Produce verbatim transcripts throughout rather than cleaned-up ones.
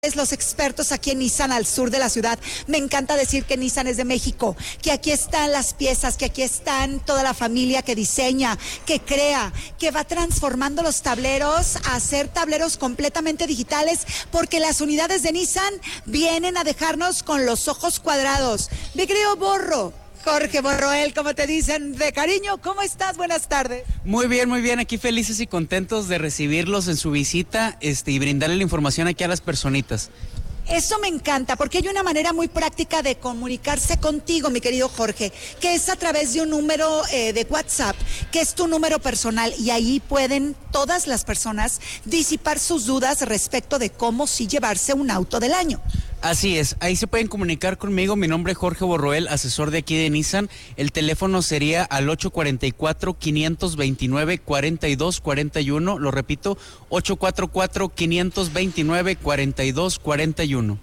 Los expertos aquí en Nissan al sur de la ciudad. Me encanta decir que Nissan es de México, que aquí están las piezas, que aquí están toda la familia que diseña, que crea, que va transformando los tableros a hacer tableros completamente digitales, porque las unidades de Nissan vienen a dejarnos con los ojos cuadrados. Mi querido Borro, Jorge Borroel, como te dicen de cariño, ¿cómo estás? Buenas tardes. Muy bien, muy bien, aquí felices y contentos de recibirlos en su visita este, y brindarle la información aquí a las personitas. Eso me encanta, porque hay una manera muy práctica de comunicarse contigo, mi querido Jorge, que es a través de un número eh, de WhatsApp, que es tu número personal, y ahí pueden todas las personas disipar sus dudas respecto de cómo sí llevarse un auto del año. Así es, ahí se pueden comunicar conmigo, mi nombre es Jorge Borroel, asesor de aquí de Nissan. El teléfono sería al ocho cuatro cuatro, cinco dos nueve, cuatro dos cuatro uno, lo repito, ocho cuatro cuatro, cinco dos nueve, cuatro dos cuatro uno.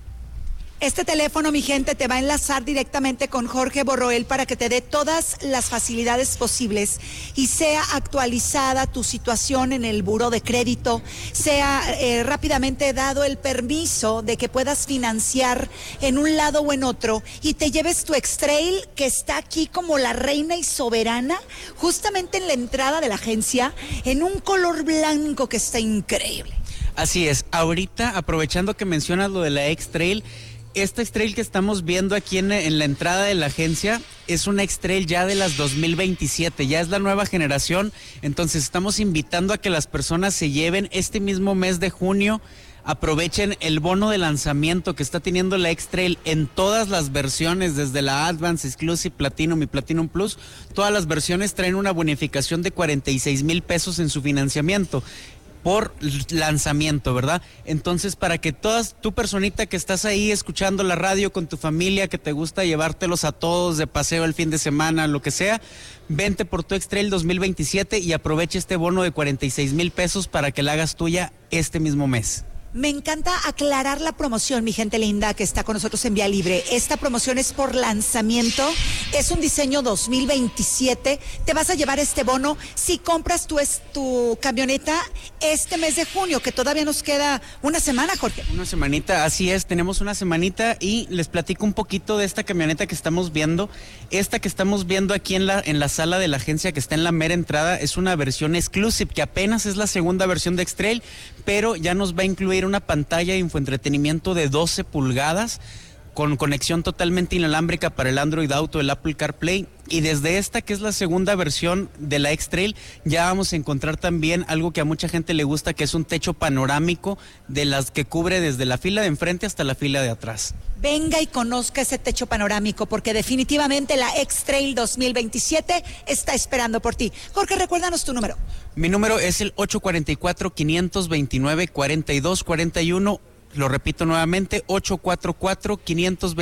Este teléfono, mi gente, te va a enlazar directamente con Jorge Borroel para que te dé todas las facilidades posibles y sea actualizada tu situación en el buró de crédito, sea eh, rápidamente dado el permiso de que puedas financiar en un lado o en otro y te lleves tu X-Trail, que está aquí como la reina y soberana, justamente en la entrada de la agencia, en un color blanco que está increíble. Así es, ahorita aprovechando que mencionas lo de la X-Trail, esta X-Trail que estamos viendo aquí en, en la entrada de la agencia es una X-Trail ya de las dos mil veintisiete, ya es la nueva generación, entonces estamos invitando a que las personas se lleven este mismo mes de junio, aprovechen el bono de lanzamiento que está teniendo la X-Trail en todas las versiones, desde la Advance, Exclusive, Platinum y Platinum Plus. Todas las versiones traen una bonificación de cuarenta y seis mil pesos en su financiamiento por lanzamiento, ¿verdad? Entonces, para que todas, tu personita que estás ahí escuchando la radio con tu familia, que te gusta llevártelos a todos de paseo el fin de semana, lo que sea, vente por tu X-Trail dos mil veintisiete y aprovecha este bono de cuarenta y seis mil pesos para que la hagas tuya este mismo mes. Me encanta aclarar la promoción, mi gente linda que está con nosotros en Vía Libre. Esta promoción es por lanzamiento, es un diseño dos mil veintisiete. Te vas a llevar este bono si compras tu, es, tu camioneta este mes de junio, que todavía nos queda una semana, Jorge. Una semanita, así es, tenemos una semanita y les platico un poquito de esta camioneta que estamos viendo. Esta que estamos viendo aquí en la, en la sala de la agencia, que está en la mera entrada, es una versión Exclusive, que apenas es la segunda versión de X-Trail, pero ya nos va a incluir una pantalla de infoentretenimiento de doce pulgadas con conexión totalmente inalámbrica para el Android Auto, el Apple CarPlay, y desde esta que es la segunda versión de la X-Trail ya vamos a encontrar también algo que a mucha gente le gusta, que es un techo panorámico de las que cubre desde la fila de enfrente hasta la fila de atrás. Venga y conozca ese techo panorámico, porque definitivamente la X-Trail dos mil veintisiete está esperando por ti. Jorge, recuérdanos tu número. Mi número es el ocho cuatro cuatro, cinco dos nueve, cuatro dos cuatro uno. Lo repito nuevamente, ocho cuatro cuatro, cinco dos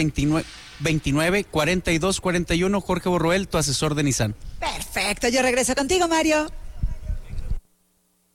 nueve, cuatro dos cuatro uno. Jorge Borroel, tu asesor de Nissan. Perfecto, yo regreso contigo, Mario.